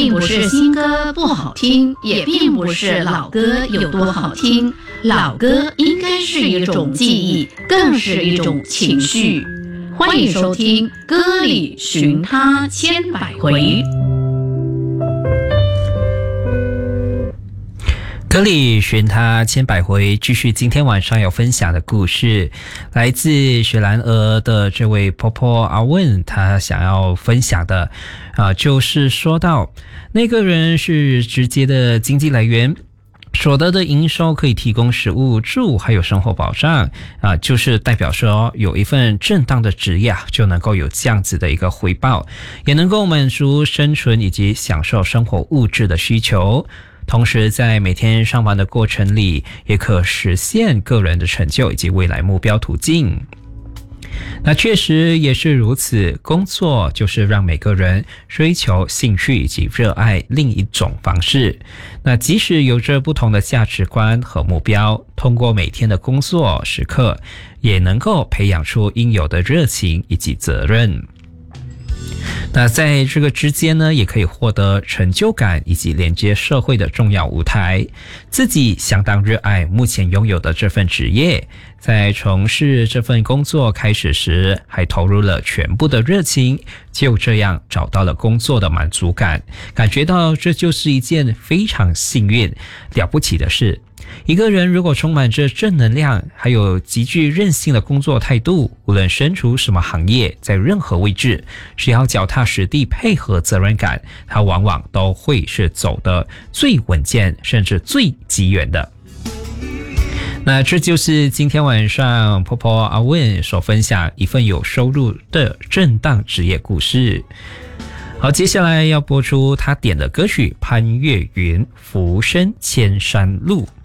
并不是新歌不好听，也并不是老歌有多好听。老歌应该是一种记忆，更是一种情绪。欢迎收听《歌里寻他千百回》。 歌里寻他千百回，继续今天晚上要分享的故事，来自雪兰莪的这位婆婆阿问，她想要分享的就是说到那个人是直接的经济来源，所得的营收可以提供食物住还有生活保障就是代表说有一份正当的职业就能够有这样子的一个回报，也能够满足生存以及享受生活物质的需求，同时在每天上班的过程里也可实现个人的成就以及未来目标途径。那确实也是如此，工作就是让每个人追求兴趣以及热爱另一种方式。那即使有着不同的价值观和目标，通过每天的工作时刻，也能够培养出应有的热情以及责任。那在这个之间呢，也可以获得成就感以及连接社会的重要舞台。自己相当热爱目前拥有的这份职业，在从事这份工作开始时，还投入了全部的热情，就这样找到了工作的满足感，感觉到这就是一件非常幸运了不起的事。一个人如果充满着正能量，还有极具韧性的工作态度，无论身处什么行业，在任何位置，只要脚踏实地配合责任感，他往往都会是走得最稳健甚至最极远的。那这就是今天晚上婆婆阿问所分享一份有收入的正当职业故事。好，接下来要播出他点的歌曲潘越云《浮生千山路》。